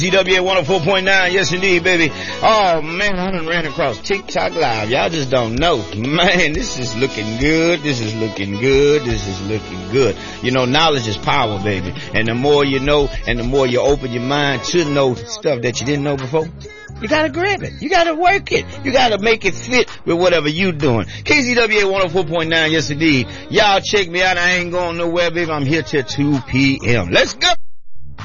GWA 104.9, yes indeed, baby. Oh man, I done ran across TikTok Live. Y'all just don't know. Man, this is looking good. This is looking good. This is looking good. You know, knowledge is power, baby. And the more you know, and the more you open your mind to know stuff that you didn't know before, you gotta grab it. You gotta work it. You gotta make it fit with whatever you doing. KZWA 104.9, yes indeed. Y'all check me out. I ain't going nowhere, baby. I'm here till 2 p.m. Let's go.